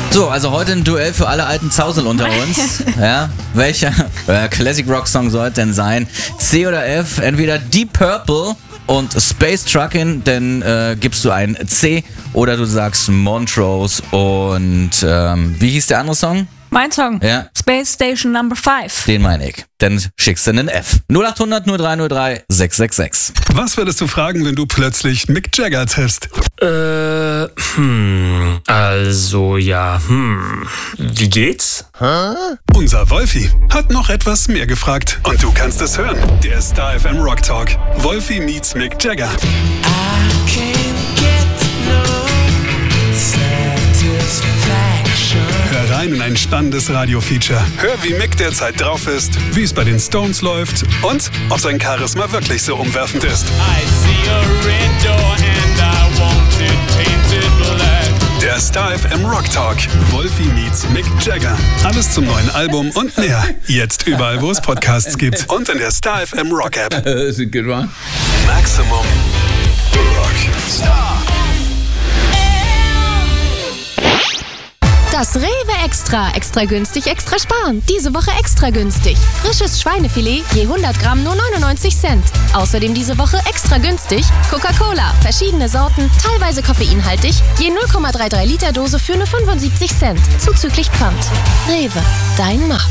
So, also heute ein Duell für alle alten Zausel unter uns. Ja, welcher Classic Rock Song soll es denn sein? C oder F? Entweder Deep Purple und Space Truckin', dann gibst du ein C, oder du sagst Montrose und wie hieß der andere Song? Mein Song. Ja. Space Station Number 5. Den meine ich. Dann schickst du einen F. 0800 0303 666. Was würdest du fragen, wenn du plötzlich Mick Jagger triffst? Wie geht's? Unser Wolfi hat noch etwas mehr gefragt. Und du kannst es hören. Der Star FM Rock Talk. Wolfi meets Mick Jagger. Hör rein in ein spannendes Radio-Feature. Hör, wie Mick derzeit drauf ist, wie es bei den Stones läuft und ob sein Charisma wirklich so umwerfend ist. Der Star FM Rock Talk. Wolfi meets Mick Jagger. Alles zum neuen Album und mehr. Jetzt überall, wo es Podcasts gibt. Und in der Star FM Rock App. That's a good one. Maximum Rock Star. Das Rewe Extra. Extra günstig, extra sparen. Diese Woche extra günstig. Frisches Schweinefilet je 100 Gramm nur 99 Cent. Außerdem diese Woche extra günstig Coca-Cola. Verschiedene Sorten, teilweise koffeinhaltig. Je 0,33 Liter Dose für nur 75 Cent. Zuzüglich Pfand. Rewe, dein Markt.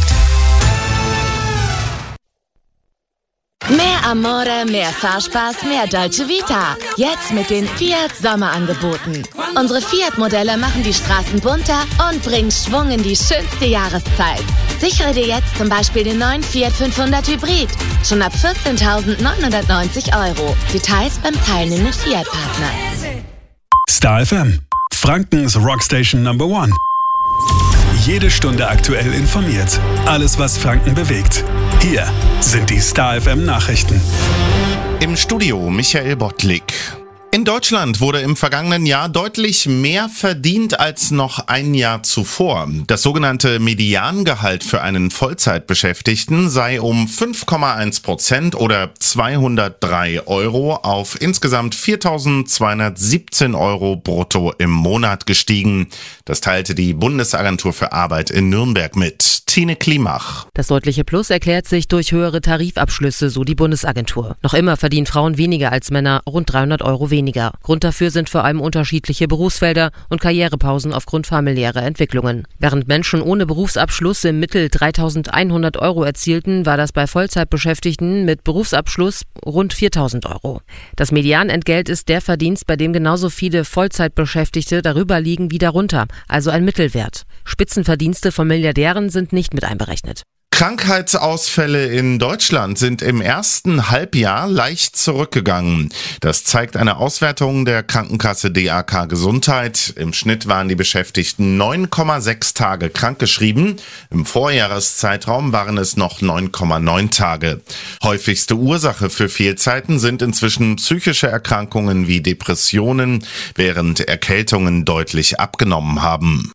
Mehr Amore, mehr Fahrspaß, mehr Dolce Vita. Jetzt mit den Fiat Sommerangeboten. Unsere Fiat-Modelle machen die Straßen bunter und bringen Schwung in die schönste Jahreszeit. Sichere dir jetzt zum Beispiel den neuen Fiat 500 Hybrid. Schon ab 14.990 €. Details beim teilnehmenden Fiat-Partner. Star FM. Frankens Rockstation Number 1. Jede Stunde aktuell informiert. Alles, was Franken bewegt. Hier sind die Star FM Nachrichten. Im Studio Michael Bottlik. In Deutschland wurde im vergangenen Jahr deutlich mehr verdient als noch ein Jahr zuvor. Das sogenannte Mediangehalt für einen Vollzeitbeschäftigten sei um 5,1% oder 203 € auf insgesamt 4.217 € brutto im Monat gestiegen. Das teilte die Bundesagentur für Arbeit in Nürnberg mit. Tine Klimach. Das deutliche Plus erklärt sich durch höhere Tarifabschlüsse, so die Bundesagentur. Noch immer verdienen Frauen weniger als Männer, rund 300 € weniger. Grund dafür sind vor allem unterschiedliche Berufsfelder und Karrierepausen aufgrund familiärer Entwicklungen. Während Menschen ohne Berufsabschluss im Mittel 3.100 € erzielten, war das bei Vollzeitbeschäftigten mit Berufsabschluss rund 4.000 €. Das Medianentgelt ist der Verdienst, bei dem genauso viele Vollzeitbeschäftigte darüber liegen wie darunter, also ein Mittelwert. Spitzenverdienste von Milliardären sind nicht mit einberechnet. Krankheitsausfälle in Deutschland sind im ersten Halbjahr leicht zurückgegangen. Das zeigt eine Auswertung der Krankenkasse DAK Gesundheit. Im Schnitt waren die Beschäftigten 9,6 Tage krankgeschrieben. Im Vorjahreszeitraum waren es noch 9,9 Tage. Häufigste Ursache für Fehlzeiten sind inzwischen psychische Erkrankungen wie Depressionen, während Erkältungen deutlich abgenommen haben.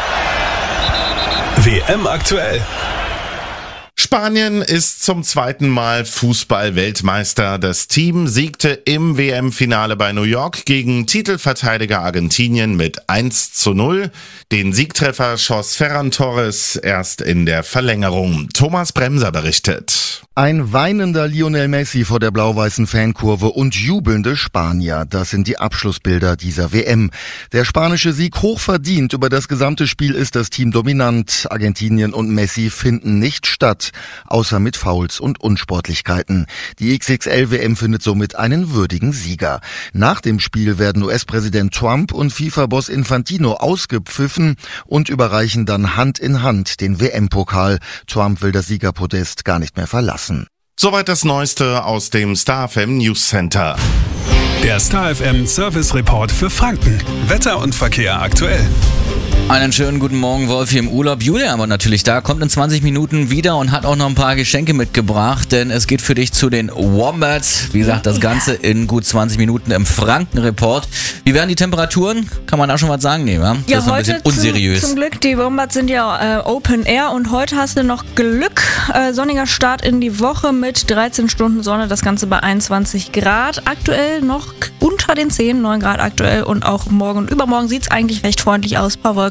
WM aktuell. Spanien ist zum zweiten Mal Fußball-Weltmeister. Das Team siegte im WM-Finale bei New York gegen Titelverteidiger Argentinien mit 1:0. Den Siegtreffer schoss Ferran Torres erst in der Verlängerung. Thomas Bremser berichtet. Ein weinender Lionel Messi vor der blau-weißen Fankurve und jubelnde Spanier. Das sind die Abschlussbilder dieser WM. Der spanische Sieg hochverdient. Über das gesamte Spiel ist das Team dominant. Argentinien und Messi finden nicht statt, außer mit Fouls und Unsportlichkeiten. Die XXL-WM findet somit einen würdigen Sieger. Nach dem Spiel werden US-Präsident Trump und FIFA-Boss Infantino ausgepfiffen und überreichen dann Hand in Hand den WM-Pokal. Trump will das Siegerpodest gar nicht mehr verlassen. Soweit das Neueste aus dem Star FM News Center. Der Star FM Service Report für Franken. Wetter und Verkehr aktuell. Einen schönen guten Morgen, Wolfi im Urlaub. Julia aber natürlich da, kommt in 20 Minuten wieder und hat auch noch ein paar Geschenke mitgebracht, denn es geht für dich zu den Wombats. Wie gesagt, das Ganze in gut 20 Minuten im Franken-Report. Wie werden die Temperaturen? Kann man da schon was sagen? Nee, wa? Ja, das ist ein bisschen unseriös. Zum Glück, die Wombats sind ja Open Air und heute hast du noch Glück. Sonniger Start in die Woche mit 13 Stunden Sonne, das Ganze bei 21 Grad. Aktuell noch unter den 10, 9 Grad aktuell und auch morgen und übermorgen sieht es eigentlich recht freundlich aus. Ein paar Wolken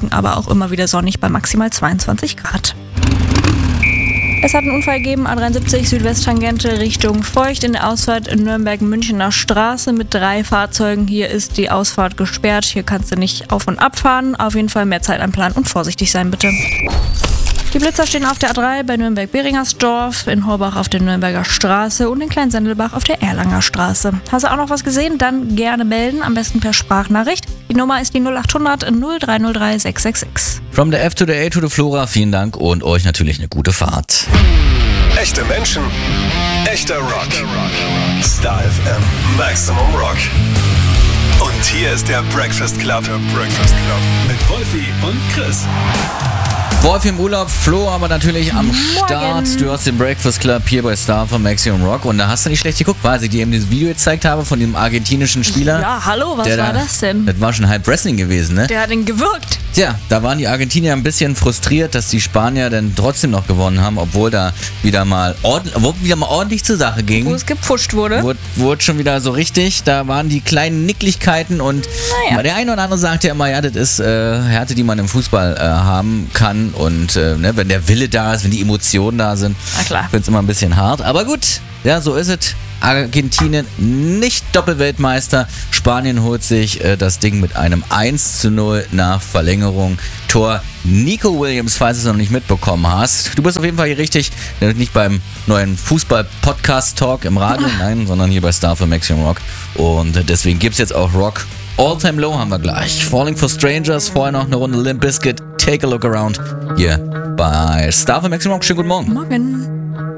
Morgen aber auch immer wieder sonnig bei maximal 22 Grad. Es hat einen Unfall gegeben, A73 Südwesttangente Richtung Feucht in der Ausfahrt Nürnberg-Münchener Straße mit 3 Fahrzeugen. Hier ist die Ausfahrt gesperrt, hier kannst du nicht auf- und abfahren. Auf jeden Fall mehr Zeit einplanen und vorsichtig sein bitte. Die Blitzer stehen auf der A3 bei Nürnberg-Beringersdorf, in Horbach auf der Nürnberger Straße und in Kleinsendelbach auf der Erlanger Straße. Hast du auch noch was gesehen? Dann gerne melden, am besten per Sprachnachricht. Die Nummer ist die 0800 0303 666. From the F to the A to the Flora, vielen Dank und euch natürlich eine gute Fahrt. Echte Menschen, echter Rock. Star FM Maximum Rock. Und hier ist der Breakfast Club. Mit Wolfi und Chris. Wolf im Urlaub, Flo aber natürlich am Start. Du hast den Breakfast Club hier bei Star von Maximum Rock und da hast du nicht schlecht geguckt, weil ich dir eben dieses Video gezeigt habe von dem argentinischen Spieler. Ja, hallo, was war das denn? Das war schon halb Wrestling gewesen, ne? Der hat ihn gewürgt. Tja, da waren die Argentinier ein bisschen frustriert, dass die Spanier dann trotzdem noch gewonnen haben, obwohl da wieder mal ordentlich zur Sache ging. Wo es gepfuscht wurde. Wurde schon wieder so richtig, da waren die kleinen Nicklichkeiten und der eine oder andere sagt ja immer, ja, das ist Härte, die man im Fußball haben kann und wenn der Wille da ist, wenn die Emotionen da sind, wird es immer ein bisschen hart, aber gut, ja, so ist es. Argentinien nicht Doppelweltmeister. Spanien holt sich das Ding mit einem 1:0 nach Verlängerung. Tor Nico Williams, falls du es noch nicht mitbekommen hast. Du bist auf jeden Fall hier richtig, nicht beim neuen Fußball-Podcast-Talk im Radio, nein, sondern hier bei Star für Maximum Rock. Und deswegen gibt es jetzt auch Rock. All Time Low haben wir gleich. Falling for Strangers, vorher noch eine Runde Limp Bizkit. Take a look around hier bei Star für Maximum Rock. Schönen guten Morgen. Morgen.